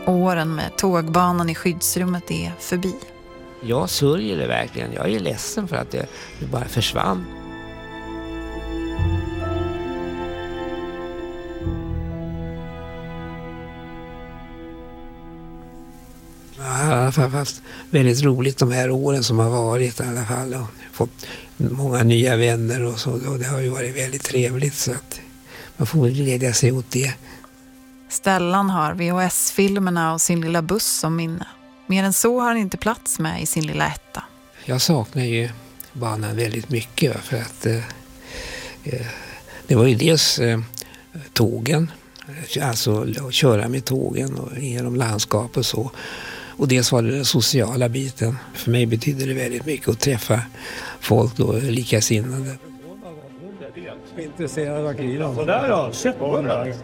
Åren med tågbanan i skyddsrummet är förbi. Jag sörjer det verkligen. Jag är ledsen för att det bara försvann. Jag har haft väldigt roligt de här åren som har varit i alla fall. Och fått många nya vänner och så. Och det har ju varit väldigt trevligt, så att man får glädja sig åt det. Stellan har VHS-filmerna och sin lilla buss som minne. Mer än så har han inte plats med i sin lilla etta. Jag saknar ju banan väldigt mycket, för att det var ju dels tågen, alltså att köra med tågen och genom landskap och så. Och dels var det den sociala biten. För mig betyder det väldigt mycket att träffa folk då, likasinnade. Intresserad av killar. Så där då, sätt på den där.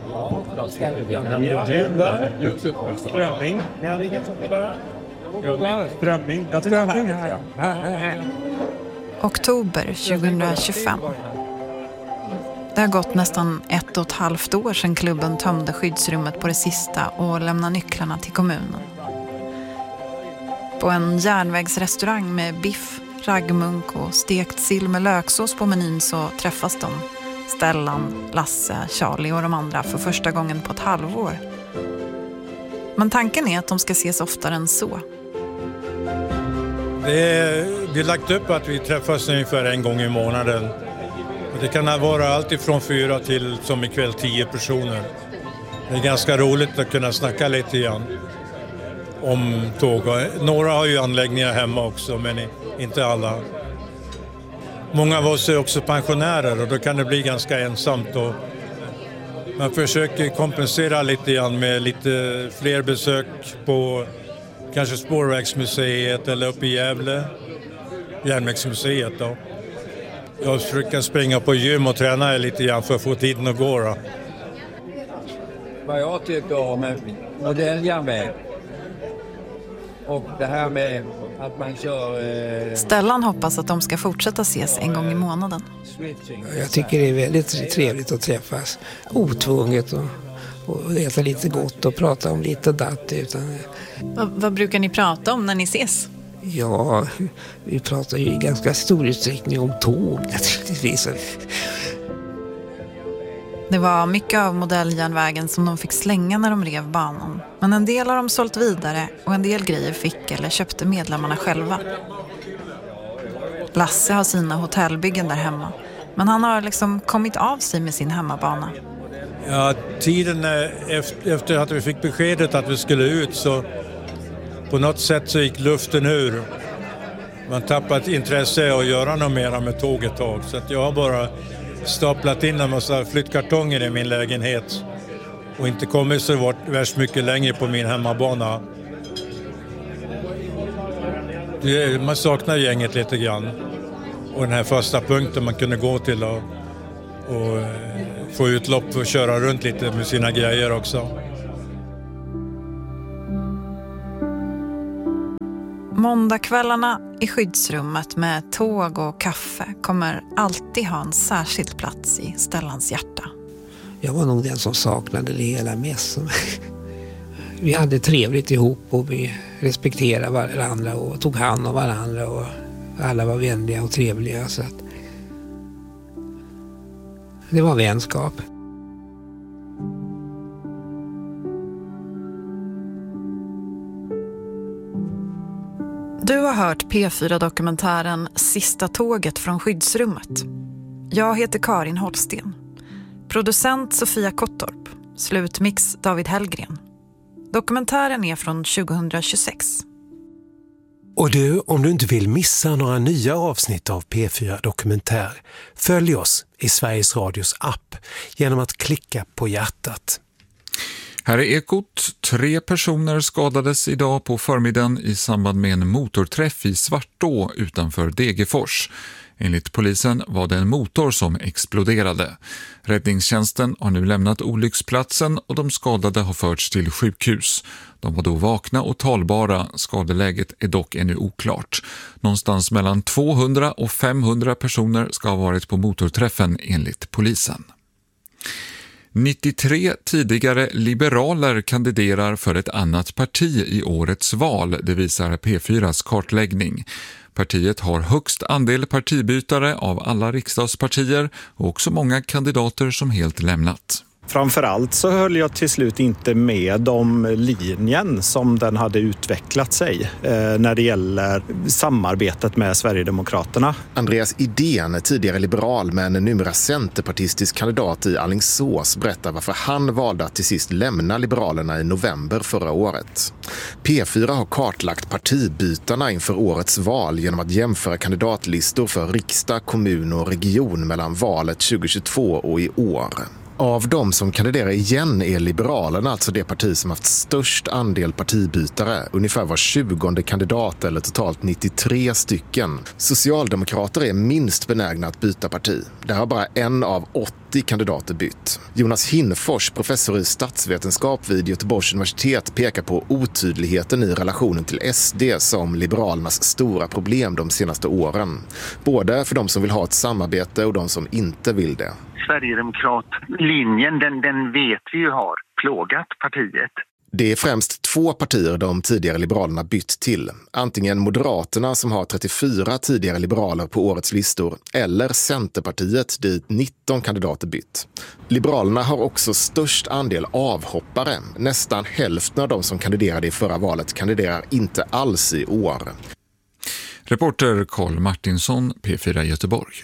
Strömming. Oktober 2025. Det har gått nästan 1,5 år sedan klubben tömde skyddsrummet på det sista och lämnade nycklarna till kommunen. På en järnvägsrestaurang med biff, raggmunk och stekt sill med löksås på menyn så träffas de. Stellan, Lasse, Charlie och de andra för första gången på ett halvår. Men tanken är att de ska ses oftare än så. Vi är lagt upp att vi träffas ungefär en gång i månaden. Det kan vara allt ifrån 4 till som ikväll 10 personer. Det är ganska roligt att kunna snacka lite grann om tåg. Några har ju anläggningar hemma också, men inte alla. Många av oss är också pensionärer och då kan det bli ganska ensamt. Och man försöker kompensera lite grann med lite fler besök på kanske Spårvägsmuseet eller uppe i Gävle, Järnvägsmuseet då. Jag försöker springa på gym och träna lite grann för att få tiden att gå då. Vad jag tycker om en modelljärnväg och det här med att man kör... Stellan hoppas att de ska fortsätta ses en gång i månaden. Jag tycker det är väldigt trevligt att träffas otvunget och äta lite gott och prata om lite datt. Vad brukar ni prata om när ni ses? Ja, vi pratar ju i ganska stor utsträckning om tåg naturligtvis. Det var mycket av modelljärnvägen som de fick slänga när de rev banan. Men en del har de sålt vidare och en del grejer fick eller köpte medlemmarna själva. Lasse har sina hotellbyggen där hemma. Men han har liksom kommit av sig med sin hemmabana. Ja, tiden efter att vi fick beskedet att vi skulle ut så på något sätt så gick luften ur. Man tappat intresse att göra något mer med tåget tag. Så att jag har bara staplat in en massa flyttkartonger i min lägenhet och inte kommit så värst mycket längre på min hemmabana. Man saknar gänget lite grann. Och den här första punkten man kunde gå till och få utlopp och köra runt lite med sina grejer också. Måndagskvällarna i skyddsrummet med tåg och kaffe kommer alltid ha en särskild plats i Stellans hjärta. Jag var nog den som saknade det hela mest. Vi hade trevligt ihop och vi respekterade varandra och tog hand om varandra och alla var vänliga och trevliga. Så att det var vänskap. Du har hört P4-dokumentären Sista tåget från skyddsrummet. Jag heter Karin Holsten. Producent Sofia Kottorp. Slutmix David Hellgren. Dokumentären är från 2026. Och du, om du inte vill missa några nya avsnitt av P4 Dokumentär, följ oss i Sveriges Radios app genom att klicka på hjärtat. Här är Ekot. 3 personer skadades idag på förmiddagen i samband med en motorträff i Svartå utanför Degerfors. Enligt polisen var det en motor som exploderade. Räddningstjänsten har nu lämnat olycksplatsen och de skadade har förts till sjukhus. De var då vakna och talbara. Skadeläget är dock ännu oklart. Någonstans mellan 200 och 500 personer ska ha varit på motorträffen enligt polisen. 93 tidigare liberaler kandiderar för ett annat parti i årets val, det visar P4s kartläggning. Partiet har högst andel partibytare av alla riksdagspartier och också många kandidater som helt lämnat. Framförallt så höll jag till slut inte med om linjen som den hade utvecklat sig när det gäller samarbetet med Sverigedemokraterna. Andreas Idén, tidigare liberal men numera centerpartistisk kandidat i Alingsås, berättar varför han valde att till sist lämna Liberalerna i november förra året. P4 har kartlagt partibytarna inför årets val genom att jämföra kandidatlistor för riksdag, kommun och region mellan valet 2022 och i år. Av de som kandiderar igen är Liberalerna alltså det parti som haft störst andel partibytare, ungefär var 20:e kandidat eller totalt 93 stycken. Socialdemokrater är minst benägna att byta parti. Där har bara en av 80 kandidater bytt. Jonas Hinfors, professor i statsvetenskap vid Göteborgs universitet, pekar på otydligheten i relationen till SD som Liberalernas stora problem de senaste åren. Både för de som vill ha ett samarbete och de som inte vill det. Sverigedemokratlinjen, den vet vi ju har plågat partiet. Det är främst två partier de tidigare liberalerna bytt till. Antingen Moderaterna som har 34 tidigare liberaler på årets listor eller Centerpartiet dit 19 kandidater bytt. Liberalerna har också störst andel avhoppare. Nästan hälften av de som kandiderade i förra valet kandiderar inte alls i år. Reporter Carl Martinsson, P4 Göteborg.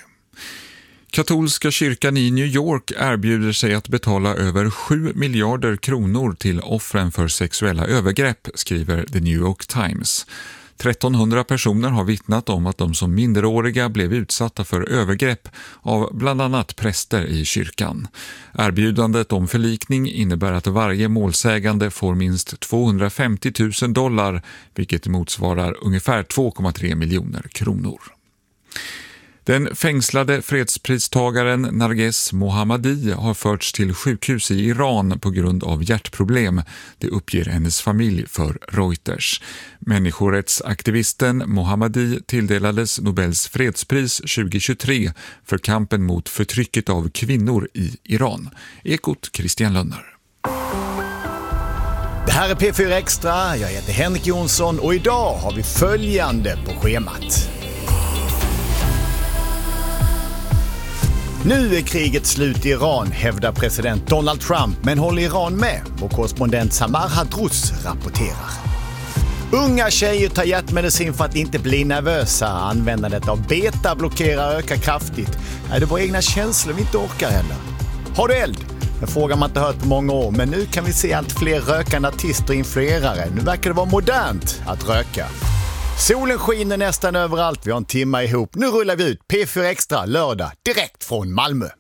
Katolska kyrkan i New York erbjuder sig att betala över 7 miljarder kronor till offren för sexuella övergrepp, skriver The New York Times. 1300 personer har vittnat om att de som minderåriga blev utsatta för övergrepp av bland annat präster i kyrkan. Erbjudandet om förlikning innebär att varje målsägande får minst $250 000, vilket motsvarar ungefär 2,3 miljoner kronor. Den fängslade fredspristagaren Narges Mohammadi har förts till sjukhus i Iran på grund av hjärtproblem. Det uppger hennes familj för Reuters. Människorättsaktivisten Mohammadi tilldelades Nobels fredspris 2023 för kampen mot förtrycket av kvinnor i Iran. Ekot Christian Lönner. Det här är P4 Extra, jag heter Henrik Jonsson och idag har vi följande på schemat. Nu är kriget slut i Iran, hävdar president Donald Trump, men håller Iran med? Vår korrespondent Samar Hadrous rapporterar. Unga tjejer tar hjärtmedicin för att inte bli nervösa. Användandet av beta-blockerare ökar kraftigt. Är det våra egna känslor vi inte orkar heller? Har du eld? En fråga man inte hört på många år, men nu kan vi se allt fler rökande artister och influerare. Nu verkar det vara modernt att röka. Solen skiner nästan överallt, vi har en timme ihop. Nu rullar vi ut P4 Extra lördag direkt från Malmö.